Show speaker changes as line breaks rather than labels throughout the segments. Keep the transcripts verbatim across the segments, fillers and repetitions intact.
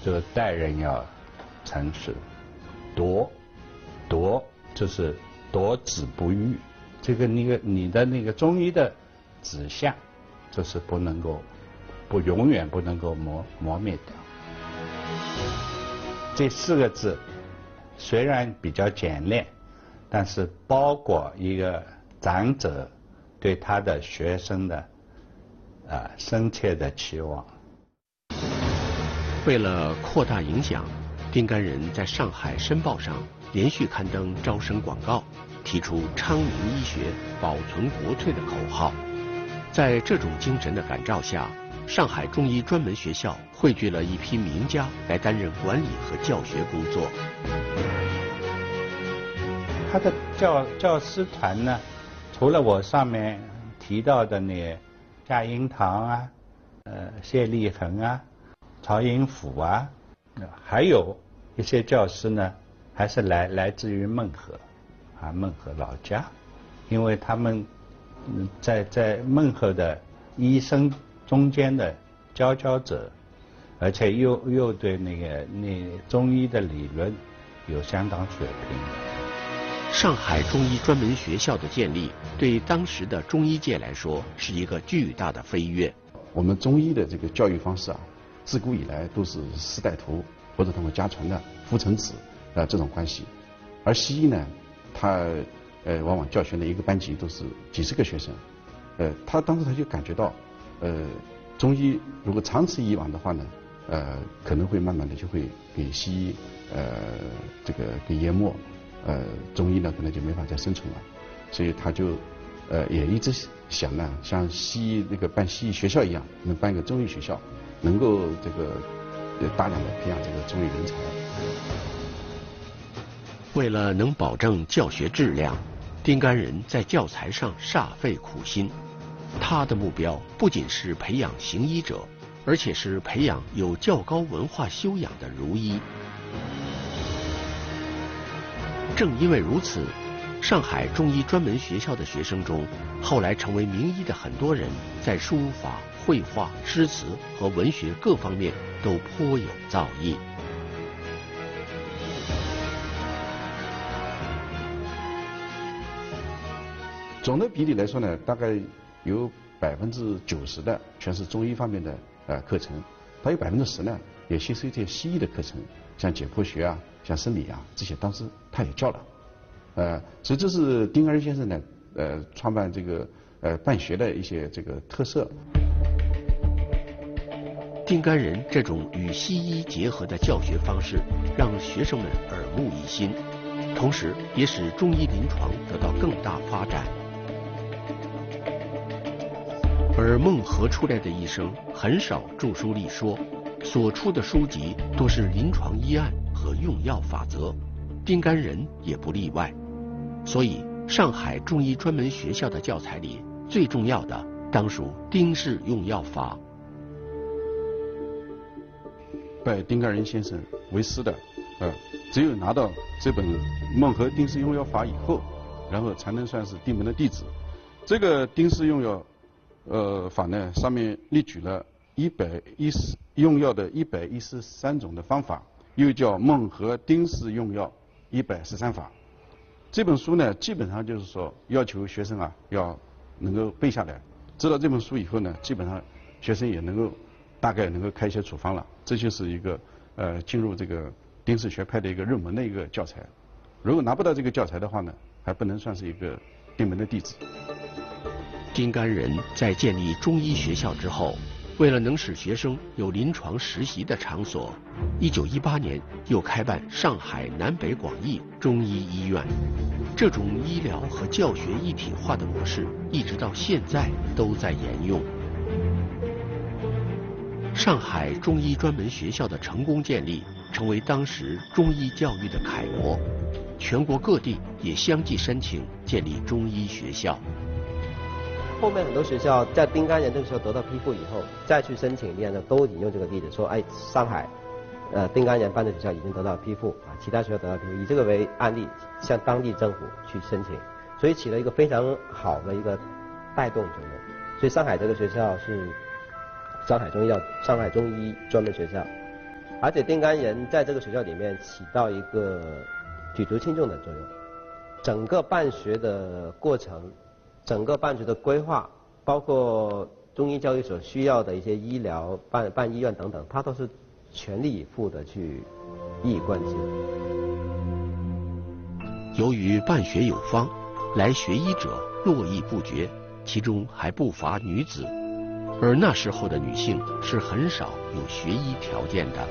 这个待人要诚实，夺夺就是夺子不育，这个那个你的那个中医的指向，就是不能够不永远不能够磨磨灭掉。这四个字虽然比较简练，但是包裹一个长者对他的学生的啊深切的期望。
为了扩大影响，丁甘人在上海《申报》上连续刊登招生广告，提出昌明医学、保存国粹的口号。在这种精神的感召下，上海中医专门学校汇聚了一批名家来担任管理和教学工作。
他的教教师团呢，除了我上面提到的那夏英堂啊、呃谢立恒啊、曹寅甫啊，还有一些教师呢，还是来来自于孟河，啊孟河老家，因为他们在在孟河的医生中间的佼佼者，而且又又对那个那中医的理论有相当水平。
上海中医专门学校的建立，对当时的中医界来说是一个巨大的飞跃。
我们中医的这个教育方式啊，自古以来都是师带徒或者通过家传的父承子啊这种关系，而西医呢，它呃往往教学的一个班级都是几十个学生，呃，他当时他就感觉到，呃，中医如果长此以往的话呢，呃，可能会慢慢的就会给西医呃这个给淹没。呃，中医呢可能就没法再生存了，所以他就呃也一直想呢，像西医那个办西医学校一样，能办一个中医学校，能够这个呃大量的培养这个中医人才。
为了能保证教学质量，丁甘人在教材上煞费苦心。他的目标不仅是培养行医者，而且是培养有较高文化修养的儒医。正因为如此，上海中医专门学校的学生中，后来成为名医的很多人，在书法、绘画、诗词和文学各方面都颇有造诣。
总的比例来说呢，大概有百分之九十的全是中医方面的呃课程，它有百分之十呢也吸收一些西医的课程，像解剖学啊。像生理啊这些，当时他也教了，呃，所以这是丁甘人先生呢，呃，创办这个呃办学的一些这个特色。
丁甘人这种与西医结合的教学方式，让学生们耳目一新，同时也使中医临床得到更大发展。而孟河出来的医生很少著书立说，所出的书籍多是临床医案和用药法则，丁甘人也不例外。所以上海中医专门学校的教材里，最重要的当属丁氏用药法。
拜丁甘人先生为师的，呃，只有拿到这本《孟河丁氏用药法》以后，然后才能算是丁门的弟子。这个丁氏用药呃法呢，上面列举了一百一十用药的一百一十三种的方法。又叫孟河丁氏用药一百十三法。这本书呢，基本上就是说要求学生啊要能够背下来。知道这本书以后呢，基本上学生也能够大概能够开一些处方了。这就是一个呃进入这个丁氏学派的一个入门的一个教材。如果拿不到这个教材的话呢，还不能算是一个丁门的弟子。
丁甘人在建立中医学校之后，为了能使学生有临床实习的场所，一九一八年又开办上海南北广义中医医院。这种医疗和教学一体化的模式，一直到现在都在沿用。上海中医专门学校的成功建立，成为当时中医教育的楷模。全国各地也相继申请建立中医学校。
后面很多学校在丁甘人那个时候得到批复以后，再去申请呢，都引用这个例子说，哎，上海，呃，丁甘人办的学校已经得到批复啊，其他学校得到批复，以这个为案例，向当地政府去申请，所以起了一个非常好的一个带动作用。所以上海这个学校是上海中医药、上海中医专门学校。 而且丁甘人在这个学校里面起到一个举足轻重的作用。整个办学的过程，整个办学的规划，包括中医教育所需要的一些医疗、办办医院等等，他都是全力以赴的去一以贯之。
由于办学有方，来学医者络绎不绝，其中还不乏女子。而那时候的女性是很少有学医条件的。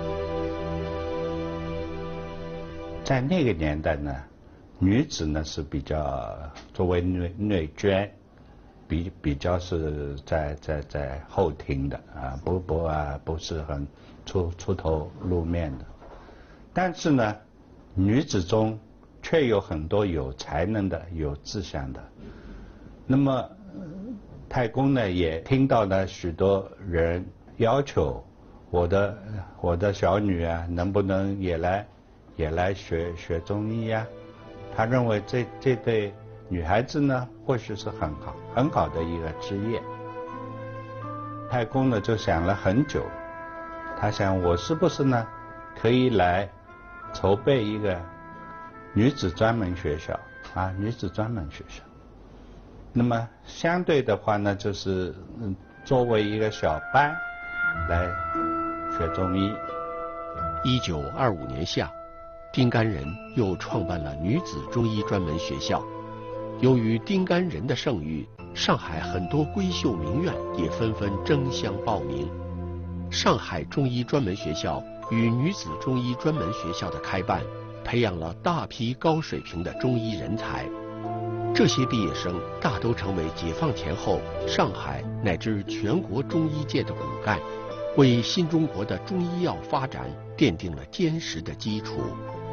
在那个年代呢，女子呢是比较作为内内眷，比比较是在在在后庭的啊，不不啊不是很出出头露面的。但是呢，女子中却有很多有才能的、有志向的。那么太公呢也听到了许多人要求我的我的小女啊，能不能也来也来学学中医呀、啊？他认为这这对女孩子呢，或许是很好很好的一个职业。太公呢就想了很久，他想我是不是呢可以来筹备一个女子专门学校啊，女子专门学校。那么相对的话呢，就是嗯，作为一个小班来学中医。
一九二五年夏，丁甘人又创办了女子中医专门学校。由于丁甘人的盛誉，上海很多闺秀名媛也纷纷争相报名。上海中医专门学校与女子中医专门学校的开办，培养了大批高水平的中医人才。这些毕业生大都成为解放前后上海乃至全国中医界的骨干，为新中国的中医药发展奠定了坚实的基础。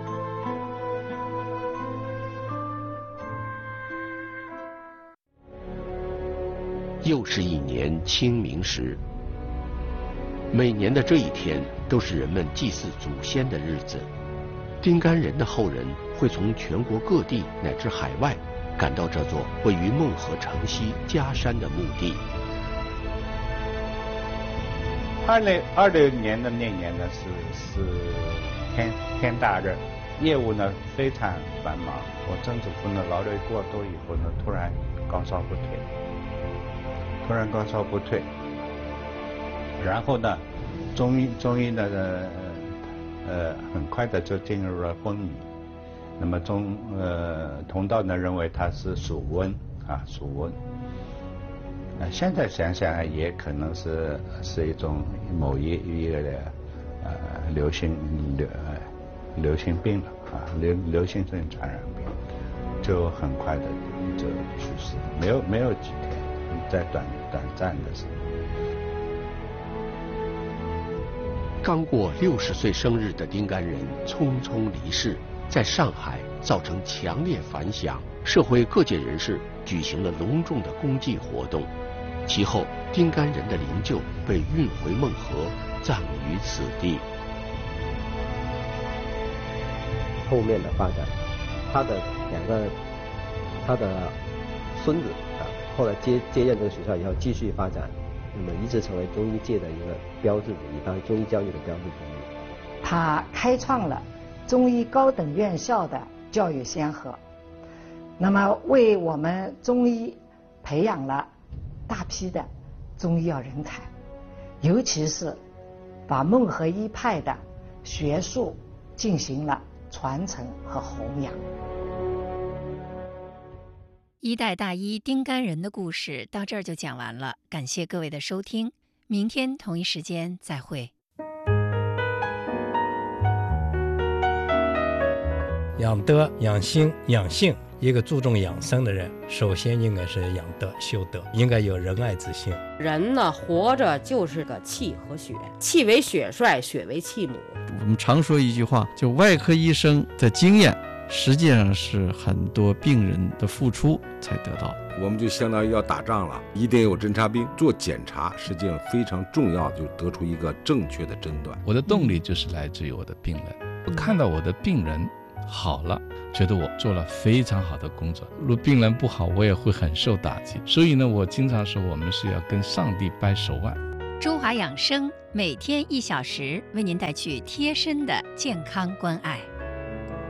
又是一年清明时，每年的这一天都是人们祭祀祖先的日子。丁甘人的后人会从全国各地乃至海外赶到这座位于孟河城西夹山的墓地。
二零二六年的那年呢，是是天天大热，业务呢非常繁忙。我曾祖父呢劳累过度以后呢，突然高烧不退，突然高烧不退，然后呢，中医中医呢呃呃很快的就进入了昏迷。那么中呃同道呢认为他是属温啊属温，呃现在想想也可能是是一种某一一个呃流行流呃流行病了啊流流行性传染病，就很快的就去世，没有没有几天，在短短暂的时候。
刚过六十岁生日的丁甘人匆匆离世，在上海造成强烈反响，社会各界人士举行了隆重的公祭活动。其后，丁甘人的灵柩被运回孟河，葬于此地。
后面的发展，他的两个他的孙子啊，后来接接任这个学校以后继续发展，那么一直成为中医界的一个标志之一，当然中医教育的标志之一。
他开创了中医高等院校的教育先河，那么为我们中医培养了大批的中医药人才，尤其是把孟河医派的学术进行了传承和弘扬。
一代大医丁甘人的故事到这儿就讲完了，感谢各位的收听，明天同一时间再会。
养德、养心、养性，一个注重养生的人，首先应该是养德、修德，应该有仁爱之心。
人呢，活着就是个气和血，气为血帅，血为气母。
我们常说一句话，就外科医生的经验，实际上是很多病人的付出才得到。
我们就相当于要打仗了，一定有侦察兵做检查，实际上非常重要的，就得出一个正确的诊断。
我的动力就是来自于我的病人，我看到我的病人好了，觉得我做了非常好的工作。如果病人不好，我也会很受打击。所以呢，我经常说，我们是要跟上帝掰手腕。
中华养生每天一小时，为您带去贴身的健康关爱。